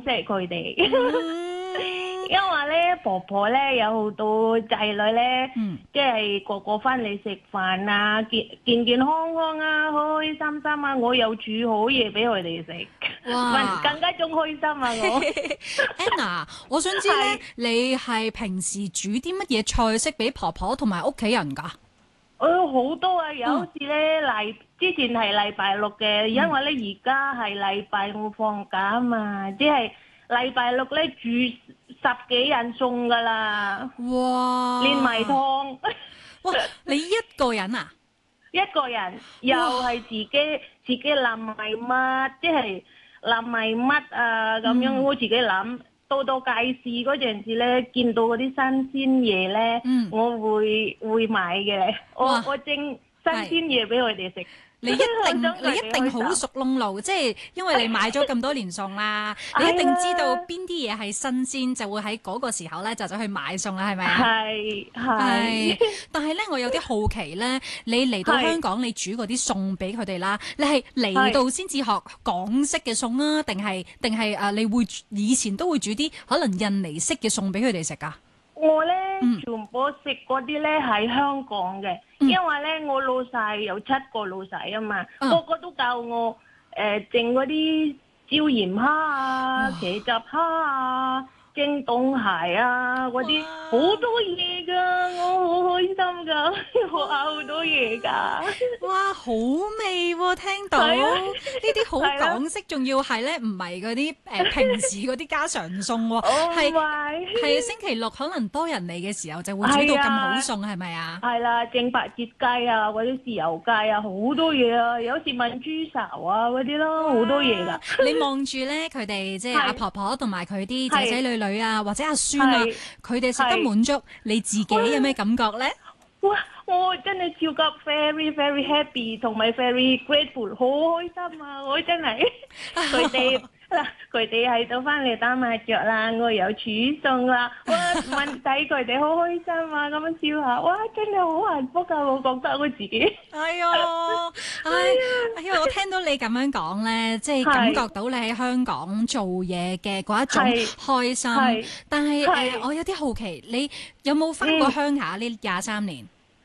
錫佢哋。因為咧婆婆咧有好多仔女咧，即係個個翻嚟食飯啊，健健康康啊，開開心心啊，我有煮好嘢俾佢哋食， 哇！ 更加仲開心啊我。 Anna，我想知咧，你係平時煮啲乜嘢菜式俾婆婆同埋屋企人㗎？ 好多啊！有時咧之前係禮拜六嘅，因為咧而家係禮拜五放假啊嘛，即係禮拜六咧煮10幾人餸㗎啦。 哇！ 連埋湯。 哇！你一個人啊？ 一個人又係自己諗埋乜，即係諗埋乜啊咁樣，我自己諗。到街市嗰陣時咧，見到嗰啲新鮮嘢咧，我會買嘅。我整新鮮嘢俾佢哋食。 你一定好熟窿路，即係因為你買咗咁多年餸啦，你一定知道邊啲嘢係新鮮，就會喺嗰個時候咧就走去買餸啦，係咪啊？係。但係咧，我有啲好奇咧，你嚟到香港，你煮嗰啲餸俾佢哋啦，你係嚟到先至學港式嘅餸啊，定係你會以前都會煮啲可能印尼式嘅餸俾佢哋食㗎？ 我咧全部食嗰啲咧喺香港嘅，因為咧我老細有7個老細啊嘛，個個都教我整嗰啲椒鹽蝦啊、茄汁蝦啊、蒸凍蟹啊嗰啲好多嘢噶，我好開心噶，學下好多嘢噶。 哇，好味喎！聽到呢啲好港式，仲要係咧唔係嗰啲平時嗰啲家常餸喎，係星期六可能多人嚟嘅時候就會煮到咁好餸，係咪啊？ 係啦，整白切雞啊，或者豉油雞啊，好多嘢啊，有時炆豬手啊嗰啲咯，好多嘢噶。 你望住咧佢哋即係阿婆婆同埋佢啲仔仔女啊，或者阿孫啊，佢哋食得滿足，你自己有咩感覺咧？ 哇！我真係超級 very very happy 同埋 very grateful， 好開心啊！我真係佢哋喺度翻嚟打麻雀啦，我有煮餸啦，哇！問仔佢哋好開心啊，咁樣笑下，哇！真係好幸福啊！我覺得我自己。哎呀， 我聽到你咁樣講咧，即係感覺到你喺香港做嘢嘅嗰一種開心。但係我有啲好奇，你有冇翻過鄉下呢23年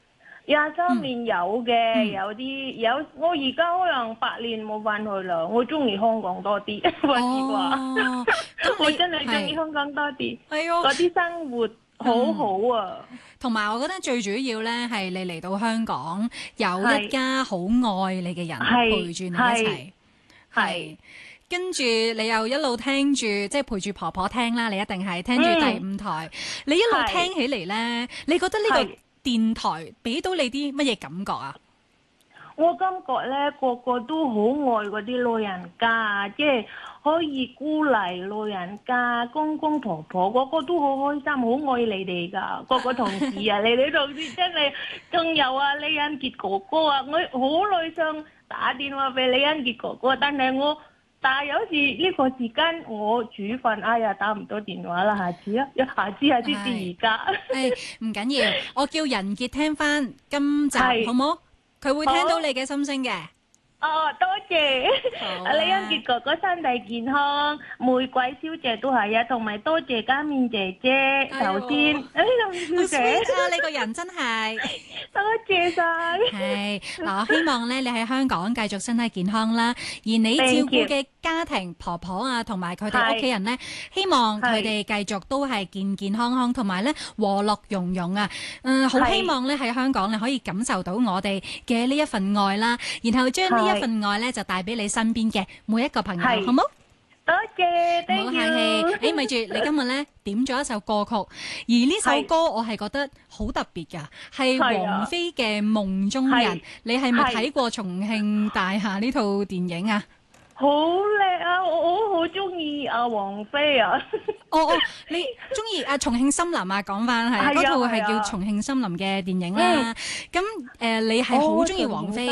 ？23年有嘅，我而家可能8年冇翻去啦。我中意香港多啲，話實話。我真係中意香港多啲。嗰啲生活好好啊。 同埋我覺得最主要咧係你嚟到香港有一家好愛你嘅人陪住你一齊。係。跟住你又一路聽住，即係陪住婆婆聽啦。你一定係聽住第5台。你一路聽起嚟咧，你覺得呢個電台俾到你啲乜嘢感覺啊？ 我感覺咧，個個都好愛嗰啲老人家，即係可以鼓勵老人家、公公婆婆，個個都好開心，好愛你哋噶。個同事啊，你哋同事真係，仲有啊李恩傑哥哥啊，我好耐想打電話俾李恩傑哥哥，但係有時呢個時間我煮飯，哎呀打唔到電話啦，下次而家。 唔緊要，我叫仁傑聽翻今集好冇？佢會聽到你嘅心聲嘅。 多謝李恩傑哥哥身體健康，玫瑰小姐都係啊，同埋多謝嘉面姐姐頭先。 小姐，你個人真係多謝晒。 係嗱，我希望咧你喺香港繼續身體健康啦，而你照顧嘅家庭婆婆啊，同埋佢哋屋企人咧，希望佢哋繼續都係健健康康，同埋咧和樂融融啊。好希望咧喺香港你可以感受到我哋嘅呢一份愛啦，然後將呢一份愛咧就帶俾你身邊嘅每一個朋友，好冇？ 多謝， 唔好客氣。咪住，你今日咧點咗一首歌曲，而呢首歌我係覺得好特別㗎，係王菲嘅《夢中人》。你係咪睇過《重慶大廈》呢套電影啊？ 好叻啊！我好中意阿王菲啊！ 你中意《重慶森林》啊？講翻係嗰套係叫《重慶森林》嘅電影啦。咁你係好中意王菲？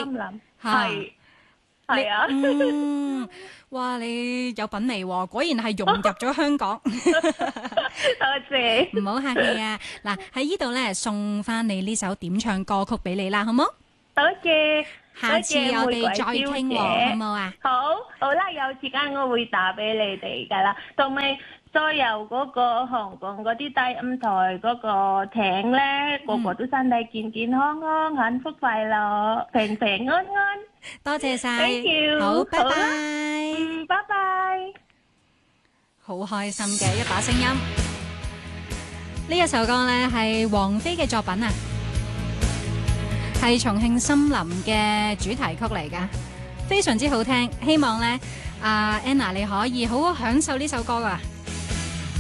係啊！哇！你有品味喎，果然係融入咗香港。 多謝， 唔好客氣啊！嗱，喺呢度咧送翻你呢首點唱歌曲俾你啦，好冇？ 多謝。 下次我哋再傾喎，好唔好啊？ 好啦，有時間我會打俾你哋噶啦，同埋再由嗰個香港嗰啲低音台嗰個艇咧，個個都身體健健康康、幸福快樂、平平安安。 多謝晒， Thank you， 好，拜拜。 拜拜。 好開心嘅一把聲音，呢一首歌呢係王菲嘅作品啊，係重慶森林嘅主題曲嚟噶，非常之好聽。希望呢，Anna 你可以好好享受呢首歌噶。